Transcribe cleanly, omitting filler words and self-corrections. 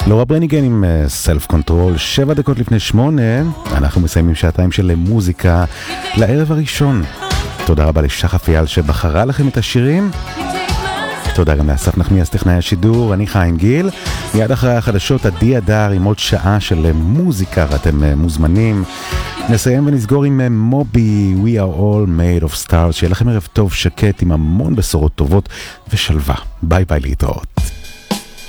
לורה ברניגן עם סלף קונטרול, 7 דקות לפני 8, אנחנו מסיימים שעתיים של מוזיקה לערב הראשון. תודה רבה לשחף אייל שבחרה לכם את השירים. תודה גם לאסף נחמיאס טכנאי השידור, אני חיים גיל. מיד אחרי החדשות עדי אדר עם עוד שעה של מוזיקה ואתם מוזמנים. נסיים ונסגור עם מובי, We are all made of stars. שיהיה לכם ערב טוב שקט עם המון בשורות טובות ושלווה. ביי ביי, להתראות.